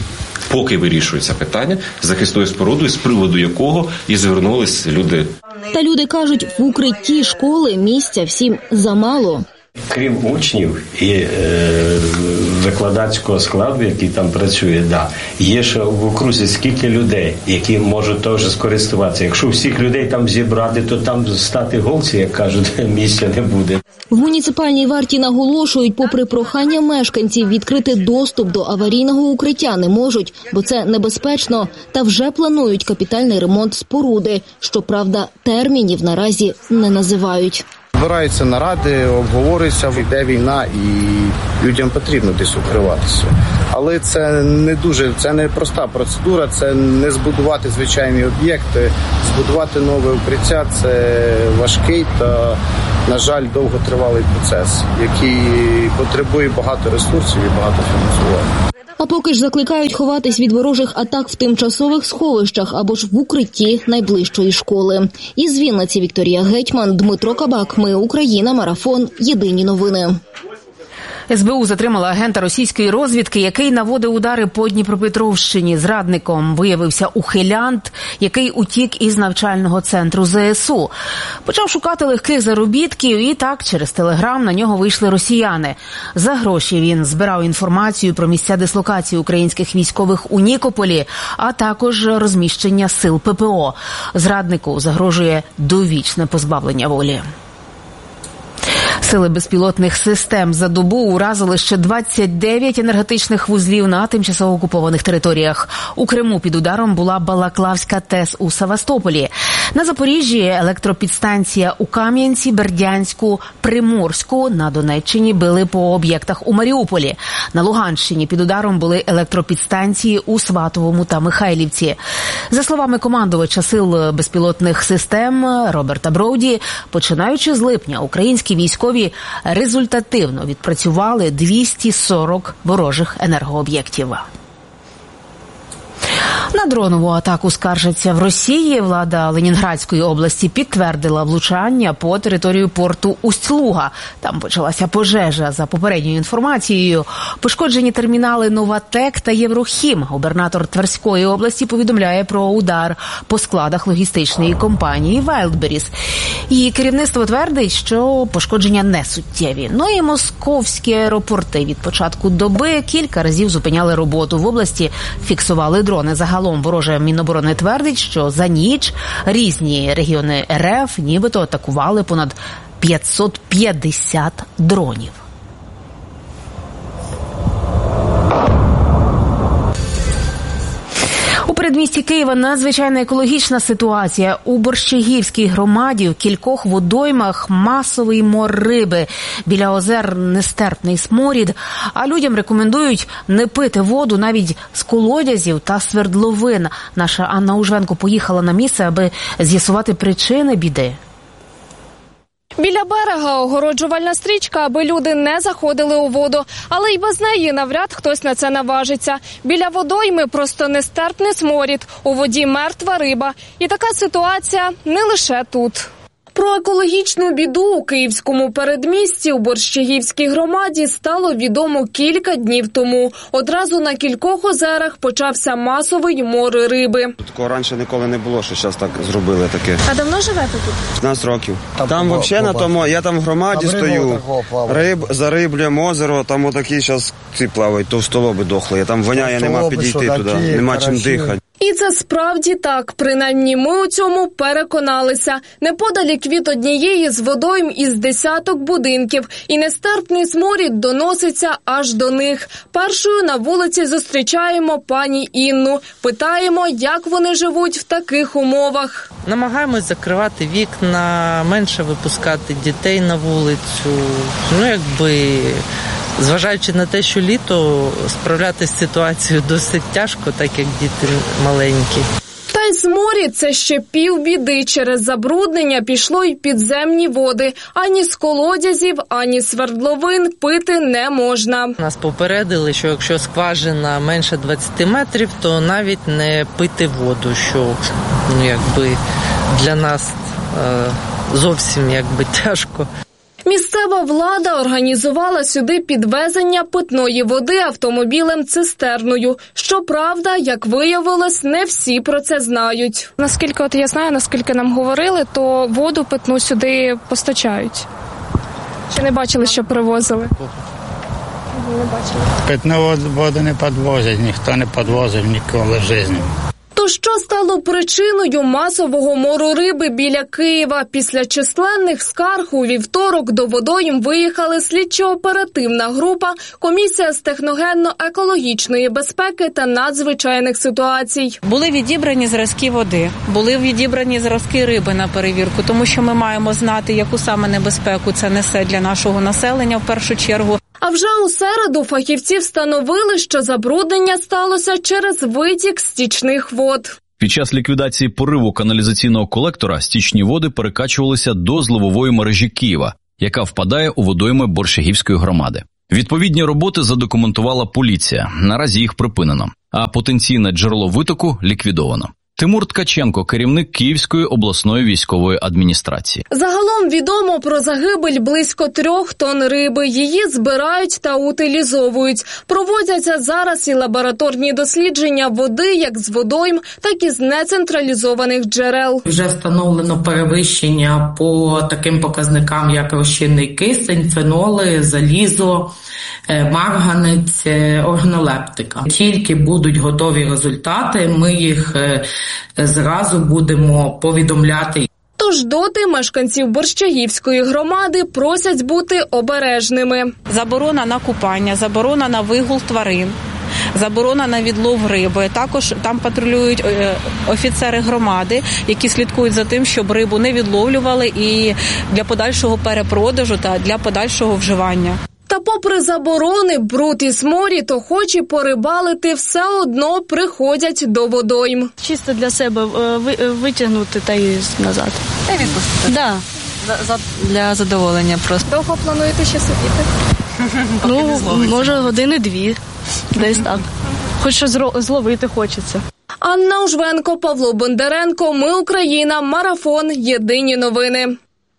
поки вирішується питання з захисною спорудою, з приводу якого і звернулись люди. Та люди кажуть, в укритті школи місця всім замало. Крім учнів і викладацького складу, який там працює, є ще в окрузі скільки людей, які можуть теж скористуватися. Якщо всіх людей там зібрати, то там стати голці, як кажуть, місця не буде. В муніципальній варті наголошують, попри прохання мешканців відкрити доступ до аварійного укриття не можуть, бо це небезпечно, та вже планують капітальний ремонт споруди. Щоправда, термінів наразі не називають. Збираються наради, обговорюються, йде війна і людям потрібно десь укриватися. Але це не проста процедура, це не збудувати звичайні об'єкти, збудувати нове укриття – це важкий та, на жаль, довготривалий процес, який потребує багато ресурсів і багато фінансування. А поки ж закликають ховатись від ворожих атак в тимчасових сховищах або ж в укритті найближчої школи. Із Вінниці Вікторія Гетьман, Дмитро Кабак. Ми Україна. Марафон. Єдині новини. СБУ затримала агента російської розвідки, який наводив удари по Дніпропетровщині. Зрадником виявився ухилянт, який утік із навчального центру ЗСУ. Почав шукати легких заробітків і так через Телеграм на нього вийшли росіяни. За гроші він збирав інформацію про місця дислокації українських військових у Нікополі, а також розміщення сил ППО. Зраднику загрожує довічне позбавлення волі. Сили безпілотних систем за добу уразили ще 29 енергетичних вузлів на тимчасово окупованих територіях. У Криму під ударом була Балаклавська ТЕС у Севастополі. На Запоріжжі електропідстанція у Кам'янці, Бердянську, Приморську. На Донеччині били по об'єктах у Маріуполі. На Луганщині під ударом були електропідстанції у Сватовому та Михайлівці. За словами командувача сил безпілотних систем Роберта Броуді, починаючи з липня українські військові результативно відпрацювали 240 ворожих енергооб'єктів. На дронову атаку скаржаться в Росії. Влада Ленінградської області підтвердила влучання по території порту Усть-Луга. Там почалася пожежа. За попередньою інформацією, пошкоджені термінали «Новатек» та «Єврохім». Губернатор Тверської області повідомляє про удар по складах логістичної компанії «Вайлдберріс». Її керівництво твердить, що пошкодження не суттєві. Ну і московські аеропорти від початку доби кілька разів зупиняли роботу. В області фіксували дрони. Загалом вороже Міноборони твердить, що за ніч різні регіони РФ нібито атакували понад 550 дронів. У передмісті Києва надзвичайна екологічна ситуація. У Борщагівській громаді в кількох водоймах масовий мор риби. Біля озер нестерпний сморід, а людям рекомендують не пити воду навіть з колодязів та свердловин. Наша Анна Ужвенко поїхала на місце, аби з'ясувати причини біди. Біля берега огороджувальна стрічка, аби люди не заходили у воду. Але й без неї навряд хтось на це наважиться. Біля водойми просто нестерпний сморід, у воді мертва риба. І така ситуація не лише тут. Про екологічну біду у київському передмісті у Борщагівській громаді стало відомо кілька днів тому. Одразу на кількох озерах почався масовий мор риби. Такого раніше ніколи не було, що зараз так зробили таке. А давно живете тут? 15 років. Там взагалі на тому, я там в громаді стою, зариблюємо озеро, там отакі зараз ці плавають, товстолоби дохли. Там воняє, нема підійти туди, нема чим дихати. І це справді так. Принаймні ми у цьому переконалися. Неподалік від однієї з водойм із десяток будинків. І нестерпний сморід доноситься аж до них. Першою на вулиці зустрічаємо пані Інну. Питаємо, як вони живуть в таких умовах. Намагаємось закривати вікна, менше випускати дітей на вулицю. Зважаючи на те, що літо, справлятися з ситуацією досить тяжко, так як діти маленькі. Та й сморід – це ще півбіди. Через забруднення пішло й підземні води. Ані з колодязів, ані з свердловин пити не можна. Нас попередили, що якщо скважина менше 20 метрів, то навіть не пити воду, що для нас зовсім тяжко. Місцева влада організувала сюди підвезення питної води автомобілем-цистерною. Щоправда, як виявилось, не всі про це знають. Наскільки я знаю, наскільки нам говорили, то воду питну сюди постачають. Чи не бачили, що привозили? Не бачили. Питну воду не підвозять, ніхто не підвозив ніколи в житті. То що стало причиною масового мору риби біля Києва? Після численних скарг у вівторок до водойм виїхали слідчо-оперативна група, комісія з техногенно-екологічної безпеки та надзвичайних ситуацій. Були відібрані зразки води, були відібрані зразки риби на перевірку, тому що ми маємо знати, яку саме небезпеку це несе для нашого населення в першу чергу. А вже у середу фахівці встановили, що забруднення сталося через витік стічних вод. Під час ліквідації пориву каналізаційного колектора стічні води перекачувалися до зливової мережі Києва, яка впадає у водойми Борщагівської громади. Відповідні роботи задокументувала поліція. Наразі їх припинено, а потенційне джерело витоку ліквідовано. Тимур Ткаченко, керівник Київської обласної військової адміністрації. Загалом відомо про загибель близько 3 тонн риби. Її збирають та утилізовують. Проводяться зараз і лабораторні дослідження води як з водойм, так і з нецентралізованих джерел. Вже встановлено перевищення по таким показникам, як розчинний кисень, феноли, залізо, марганець, органолептика. Тільки будуть готові результати, ми їх зразу будемо повідомляти. Тож доти мешканців Борщагівської громади просять бути обережними. Заборона на купання, заборона на вигул тварин, заборона на відлов риби. Також там патрулюють офіцери громади, які слідкують за тим, щоб рибу не відловлювали і для подальшого перепродажу та для подальшого вживання. Та попри заборони, бруд і сморід, охочі порибалити все одно приходять до водойм. Чисто для себе витягнути та й назад. Та й відпустити? Да. Для задоволення просто. Довго плануєте ще сидіти? Може 1-2 години, десь так. Хоч щось зловити хочеться. Анна Ужвенко, Павло Бондаренко, Ми Україна, Марафон, Єдині новини.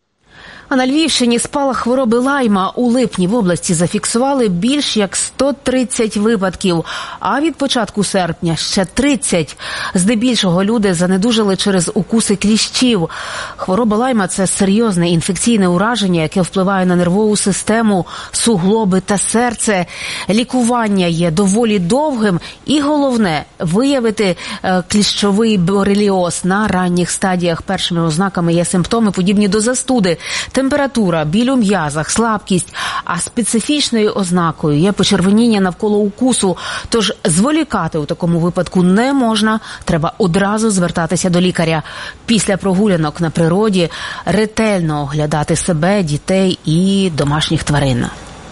А на Львівщині спалах хвороби лайма. У липні в області зафіксували більш як 130 випадків, а від початку серпня ще 30. Здебільшого люди занедужали через укуси кліщів. Хвороба лайма – це серйозне інфекційне ураження, яке впливає на нервову систему, суглоби та серце. Лікування є доволі довгим і, головне, виявити кліщовий бореліоз на ранніх стадіях. Першими ознаками є симптоми, подібні до застуди, температура, біль у м'язах, слабкість, а специфічною ознакою є почервоніння навколо укусу. Тож зволікати у такому випадку не можна, треба одразу звертатися до лікаря. Після прогулянок на природі ретельно оглядати себе, дітей і домашніх тварин.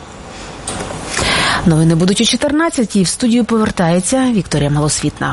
Новини будуть о 14-й. В студію повертається Вікторія Малосвітна.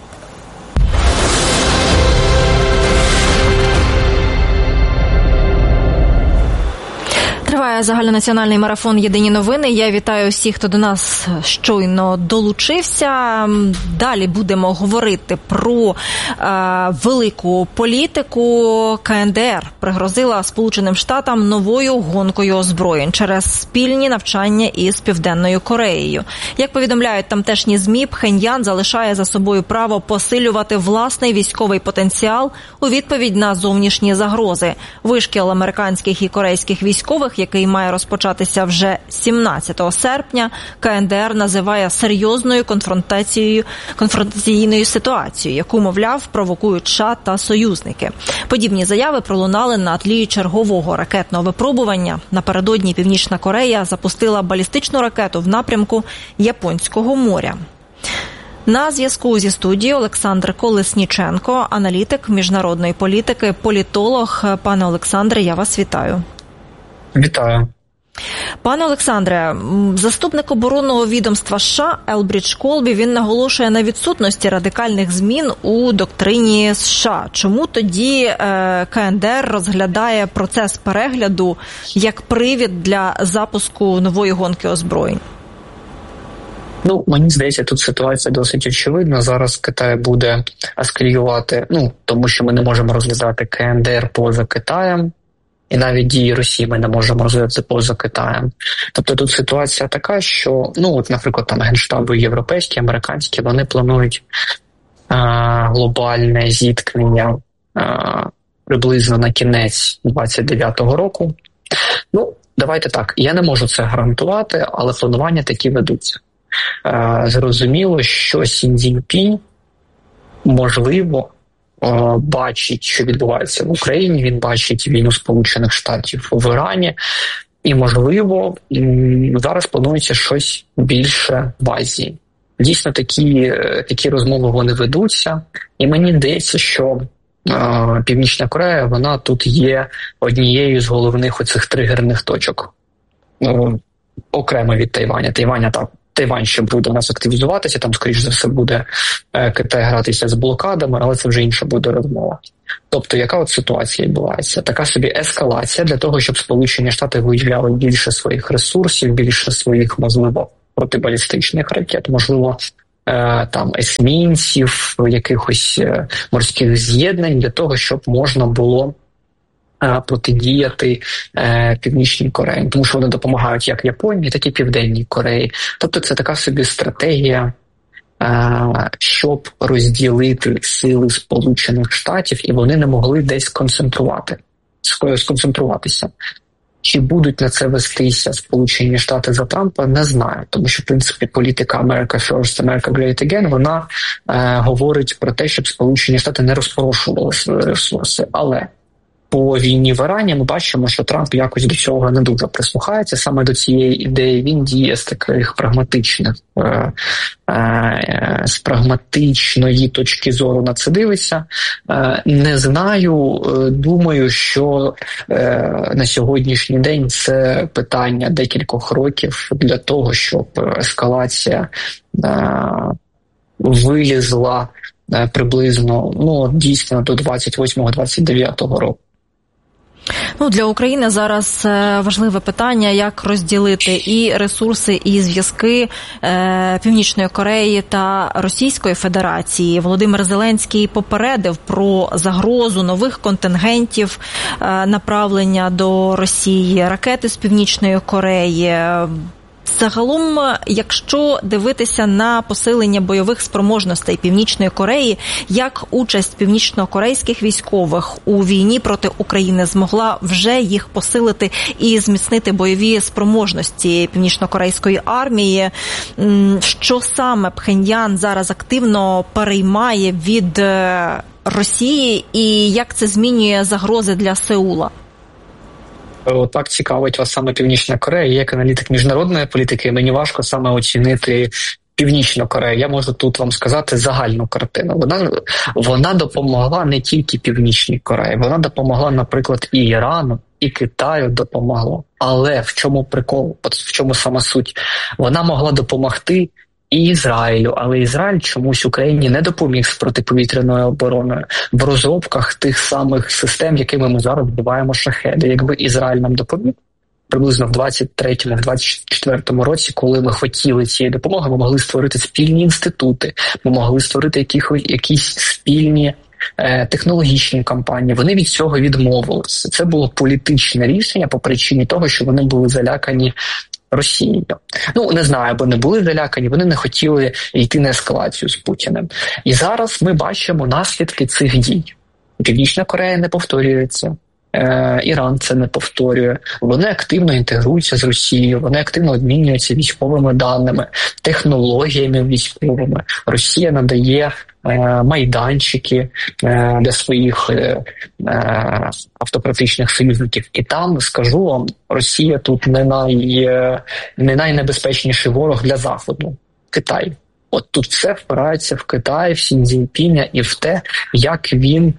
Триває загальнонаціональний марафон «Єдині новини». Я вітаю всіх, хто до нас щойно долучився. Далі будемо говорити про велику політику. КНДР пригрозила Сполученим Штатам новою гонкою озброєнь через спільні навчання із Південною Кореєю. Як повідомляють тамтешні ЗМІ, Пхеньян залишає за собою право посилювати власний військовий потенціал у відповідь на зовнішні загрози. Вишкіл американських і корейських військових, який має розпочатися вже 17 серпня, КНДР називає серйозною конфронтаційною ситуацією, яку, мовляв, провокують США та союзники. Подібні заяви пролунали на тлі чергового ракетного випробування. Напередодні Північна Корея запустила балістичну ракету в напрямку Японського моря. На зв'язку зі студією Олександр Колесніченко, аналітик міжнародної політики, політолог. Пане Олександре, я вас вітаю. Вітаю. Пане Олександре, заступник оборонного відомства США Елбрідж Колбі, він наголошує на відсутності радикальних змін у доктрині США. Чому тоді КНДР розглядає процес перегляду як привід для запуску нової гонки озброєнь? Мені здається, тут ситуація досить очевидна. Зараз Китай буде ескалювати, тому що ми не можемо розглядати КНДР поза Китаєм. і навіть дії Росії ми не можемо розвивати поза Китаєм. Тобто тут ситуація така, що, наприклад, там генштаби європейські, американські, вони планують глобальне зіткнення приблизно на кінець 29-го року. Давайте так, я не можу це гарантувати, але планування такі ведуться. Зрозуміло, що Сі Цзіньпінь, можливо, бачить, що відбувається в Україні, він бачить війну Сполучених Штатів в Ірані, і, можливо, зараз планується щось більше в Азії. Дійсно, такі розмови вони ведуться, і мені здається, що Північна Корея, вона тут є однією з головних оцих тригерних точок. Окремо від Тайваня. Тайвань ще буде у нас активізуватися, там, скоріш за все, буде Китай гратися з блокадами, але це вже інша буде розмова. Тобто, яка от ситуація відбувається? Така собі ескалація для того, щоб Сполучені Штати виділяли більше своїх ресурсів, більше своїх, можливо, протибалістичних ракет, можливо, там есмінців, якихось морських з'єднань для того, щоб можна було протидіяти Північній Кореї. Тому що вони допомагають як Японії, так і Південній Кореї. Дтобто це така собі стратегія, щоб розділити сили Сполучених Штатів, і вони не могли десь сконцентруватися. Чи будуть на це вестися Сполучені Штати за Трампа, не знаю. Тому що, в принципі, політика America First, America Great Again, вона говорить про те, щоб Сполучені Штати не розпорошували свої ресурси. Але по війні в Ірані ми бачимо, що Трамп якось до цього не дуже прислухається. Саме до цієї ідеї він діє з таких прагматичних, з прагматичної точки зору на це дивиться. Не знаю, думаю, що на сьогоднішній день це питання декількох років для того, щоб ескалація вилізла приблизно, дійсно, до 28-29 року. Для України зараз важливе питання, як розділити і ресурси, і зв'язки Північної Кореї та Російської Федерації. Володимир Зеленський попередив про загрозу нових контингентів направлення до Росії, ракети з Північної Кореї. Загалом, якщо дивитися на посилення бойових спроможностей Північної Кореї, як участь північно-корейських військових у війні проти України змогла вже їх посилити і зміцнити бойові спроможності північно-корейської армії, що саме Пхеньян зараз активно переймає від Росії і як це змінює загрози для Сеула? Так цікавить вас саме Північна Корея. Я як аналітик міжнародної політики, мені важко саме оцінити Північну Корею. Я можу тут вам сказати загальну картину. Вона допомогла не тільки Північній Кореї, вона допомогла, наприклад, і Ірану, і Китаю допомогла. Але в чому прикол, в чому сама суть? Вона могла допомогти і Ізраїлю, але Ізраїль чомусь Україні не допоміг з протиповітряною обороною в розробках тих самих систем, якими ми зараз вбиваємо шахеди. Якби Ізраїль нам допоміг, приблизно в 23-24 році, коли ми хотіли цієї допомоги, ми могли створити спільні інститути, ми могли створити якісь спільні технологічні кампанії. Вони від цього відмовилися. Це було політичне рішення по причині того, що вони були залякані Росією. Не знаю, бо не були залякані, вони не хотіли йти на ескалацію з Путіним. І зараз ми бачимо наслідки цих дій. Північна Корея не повторюється, Іран це не повторює. Вони активно інтегруються з Росією, вони активно обмінюються військовими даними, технологіями військовими. Росія надає майданчики для своїх автократичних союзників. І там, скажу вам, Росія тут не найнебезпечніший ворог для Заходу – Китай. От тут все впирається в Китай, в Сі Цзіньпіня і в те, як він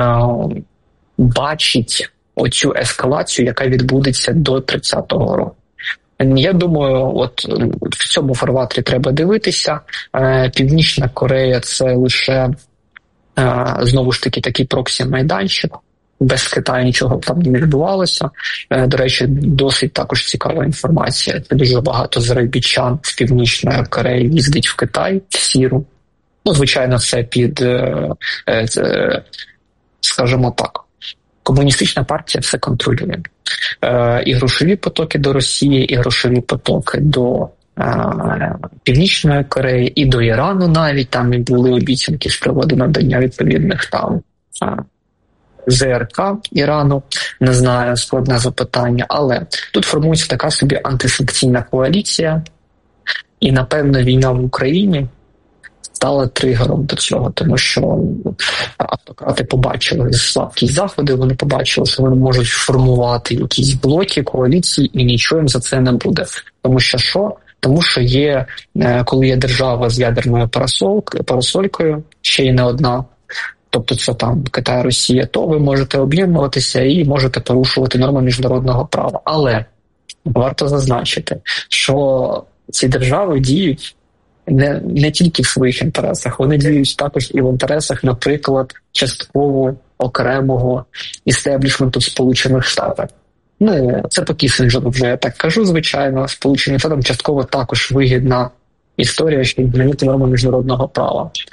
бачить оцю ескалацію, яка відбудеться до 30-го року. Я думаю, от в цьому фарватрі треба дивитися. Північна Корея – це лише, знову ж таки, такий проксі-майданчик. Без Китаю нічого там не відбувалося. До речі, досить також цікава інформація. Дуже багато заробітчан з Північної Кореї їздить в Китай, в Сіру. Звичайно, це під, скажімо так, Комуністична партія все контролює. І грошові потоки до Росії, і грошові потоки до Північної Кореї, і до Ірану навіть. Там і були обіцянки з приводу надання відповідних там ЗРК Ірану. Не знаю, складне запитання. Але тут формується така собі антисанкційна коаліція. І, напевно, війна в Україні стала тригером до цього, тому що автократи побачили слабкість Заходу, вони побачили, що вони можуть формувати якісь блоки, коаліції, і нічого їм за це не буде. Тому що що? Тому що є, коли є держава з ядерною парасолькою, ще й не одна, тобто це там Китай, Росія, то ви можете об'єднуватися і можете порушувати норми міжнародного права. Але варто зазначити, що ці держави діють не тільки в своїх інтересах, вони діють також і в інтересах, наприклад, частково окремого істеблішменту в Сполучених Штатах. Це по Кісінджеру вже я так кажу, звичайно. Сполученим Штатам частково також вигідна історія, що змінити норми міжнародного права.